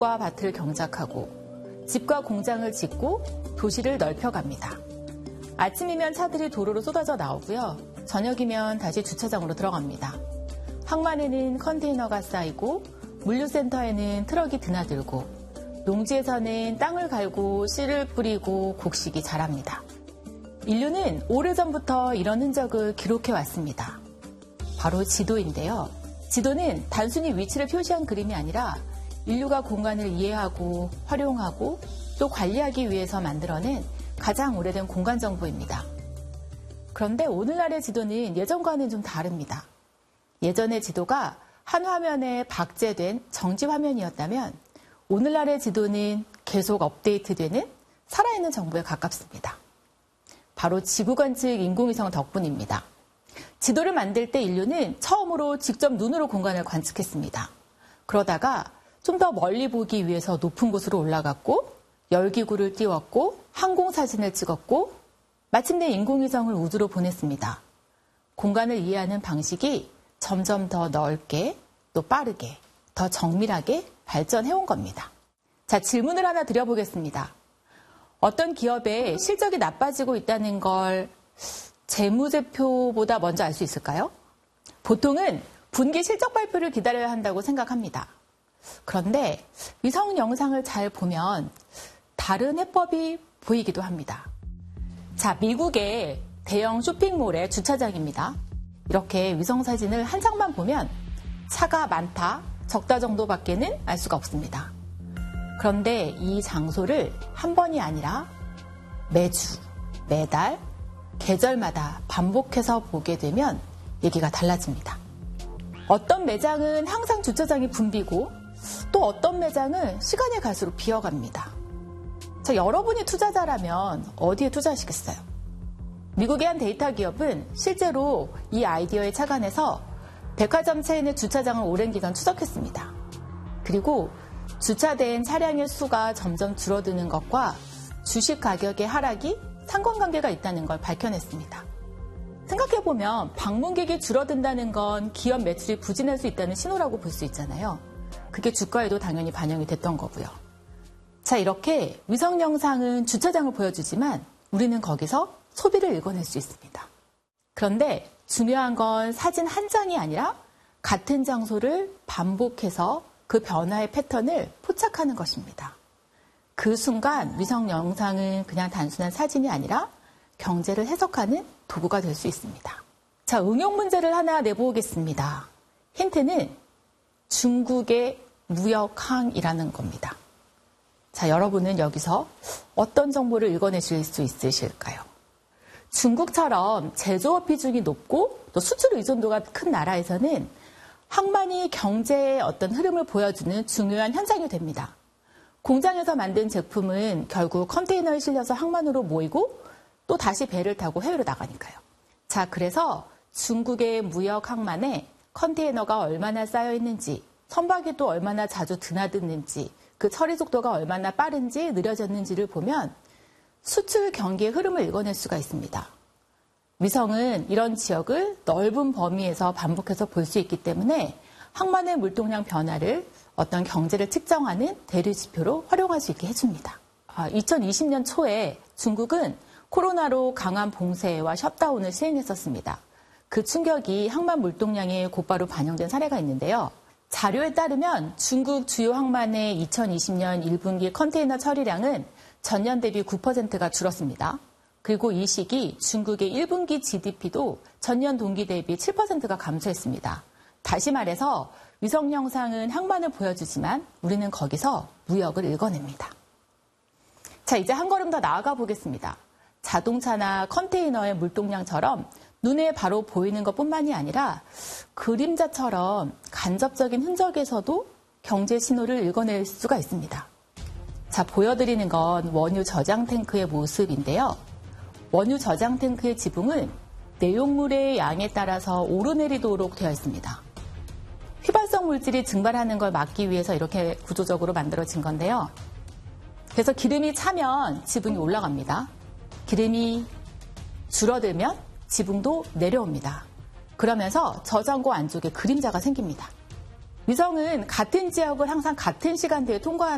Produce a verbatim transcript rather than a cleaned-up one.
과 밭을 경작하고 집과 공장을 짓고 도시를 넓혀갑니다. 아침이면 차들이 도로로 쏟아져 나오고요. 저녁이면 다시 주차장으로 들어갑니다. 항만에는 컨테이너가 쌓이고 물류센터에는 트럭이 드나들고 농지에서는 땅을 갈고 씨를 뿌리고 곡식이 자랍니다. 인류는 오래전부터 이런 흔적을 기록해 왔습니다. 바로 지도인데요. 지도는 단순히 위치를 표시한 그림이 아니라 인류가 공간을 이해하고 활용하고 또 관리하기 위해서 만들어낸 가장 오래된 공간 정보입니다. 그런데 오늘날의 지도는 예전과는 좀 다릅니다. 예전의 지도가 한 화면에 박제된 정지 화면이었다면 오늘날의 지도는 계속 업데이트되는 살아있는 정보에 가깝습니다. 바로 지구관측 인공위성 덕분입니다. 지도를 만들 때 인류는 처음으로 직접 눈으로 공간을 관측했습니다. 그러다가 좀 더 멀리 보기 위해서 높은 곳으로 올라갔고 열기구를 띄웠고 항공사진을 찍었고 마침내 인공위성을 우주로 보냈습니다. 공간을 이해하는 방식이 점점 더 넓게 또 빠르게 더 정밀하게 발전해온 겁니다. 자, 질문을 하나 드려보겠습니다. 어떤 기업의 실적이 나빠지고 있다는 걸 재무제표보다 먼저 알 수 있을까요? 보통은 분기 실적 발표를 기다려야 한다고 생각합니다. 그런데 위성 영상을 잘 보면 다른 해법이 보이기도 합니다. 자, 미국의 대형 쇼핑몰의 주차장입니다. 이렇게 위성 사진을 한 장만 보면 차가 많다, 적다 정도밖에는 알 수가 없습니다. 그런데 이 장소를 한 번이 아니라 매주, 매달, 계절마다 반복해서 보게 되면 얘기가 달라집니다. 어떤 매장은 항상 주차장이 붐비고 또 어떤 매장은 시간이 갈수록 비어갑니다. 자, 여러분이 투자자라면 어디에 투자하시겠어요? 미국의 한 데이터 기업은 실제로 이 아이디어에 착안해서 백화점 체인의 주차장을 오랜 기간 추적했습니다. 그리고 주차된 차량의 수가 점점 줄어드는 것과 주식 가격의 하락이 상관관계가 있다는 걸 밝혀냈습니다. 생각해보면 방문객이 줄어든다는 건 기업 매출이 부진할 수 있다는 신호라고 볼 수 있잖아요. 그게 주가에도 당연히 반영이 됐던 거고요. 자, 이렇게 위성 영상은 주차장을 보여주지만 우리는 거기서 소비를 읽어낼 수 있습니다. 그런데 중요한 건 사진 한 장이 아니라 같은 장소를 반복해서 그 변화의 패턴을 포착하는 것입니다. 그 순간 위성 영상은 그냥 단순한 사진이 아니라 경제를 해석하는 도구가 될 수 있습니다. 자, 응용 문제를 하나 내보겠습니다. 힌트는 중국의 무역항이라는 겁니다. 자, 여러분은 여기서 어떤 정보를 읽어내실 수 있으실까요? 중국처럼 제조업 비중이 높고 또 수출 의존도가 큰 나라에서는 항만이 경제의 어떤 흐름을 보여주는 중요한 현상이 됩니다. 공장에서 만든 제품은 결국 컨테이너에 실려서 항만으로 모이고 또 다시 배를 타고 해외로 나가니까요. 자, 그래서 중국의 무역 항만에 컨테이너가 얼마나 쌓여 있는지, 선박이 또 얼마나 자주 드나드는지, 그 처리 속도가 얼마나 빠른지 느려졌는지를 보면 수출 경기의 흐름을 읽어낼 수가 있습니다. 위성은 이런 지역을 넓은 범위에서 반복해서 볼 수 있기 때문에 항만의 물동량 변화를 어떤 경제를 측정하는 대류 지표로 활용할 수 있게 해줍니다. 이천이십 년 초에 중국은 코로나로 강한 봉쇄와 셧다운을 시행했었습니다. 그 충격이 항만 물동량에 곧바로 반영된 사례가 있는데요. 자료에 따르면 중국 주요 항만의 이천이십 년 일 분기 컨테이너 처리량은 전년 대비 구 퍼센트가 줄었습니다. 그리고 이 시기 중국의 일 분기 지디피도 전년 동기 대비 칠 퍼센트가 감소했습니다. 다시 말해서 위성 영상은 항만을 보여주지만 우리는 거기서 무역을 읽어냅니다. 자, 이제 한 걸음 더 나아가 보겠습니다. 자동차나 컨테이너의 물동량처럼 눈에 바로 보이는 것뿐만이 아니라 그림자처럼 간접적인 흔적에서도 경제 신호를 읽어낼 수가 있습니다. 자, 보여드리는 건 원유 저장 탱크의 모습인데요. 원유 저장 탱크의 지붕은 내용물의 양에 따라서 오르내리도록 되어 있습니다. 휘발성 물질이 증발하는 걸 막기 위해서 이렇게 구조적으로 만들어진 건데요. 그래서 기름이 차면 지붕이 올라갑니다. 기름이 줄어들면 지붕도 내려옵니다. 그러면서 저장고 안쪽에 그림자가 생깁니다. 위성은 같은 지역을 항상 같은 시간대에 통과하는